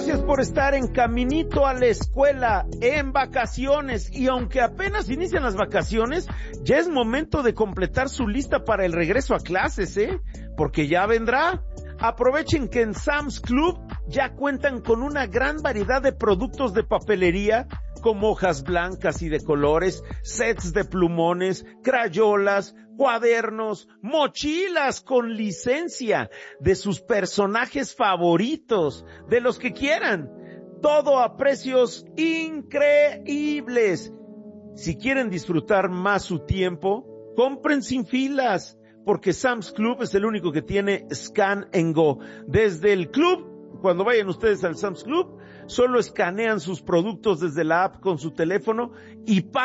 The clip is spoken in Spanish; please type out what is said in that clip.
Gracias por estar en caminito a la escuela, en vacaciones, y aunque apenas inician las vacaciones, ya es momento de completar su lista para el regreso a clases, porque ya vendrá. Aprovechen que en Sam's Club ya cuentan con una gran variedad de productos de papelería, como hojas blancas y de colores, sets de plumones, crayolas, cuadernos, mochilas con licencia de sus personajes favoritos, de los que quieran. Todo a precios increíbles. Si quieren disfrutar más su tiempo, compren sin filas, porque Sam's Club es el único que tiene Scan and Go. Desde el club, cuando vayan ustedes al Sam's Club, solo escanean sus productos desde la app con su teléfono y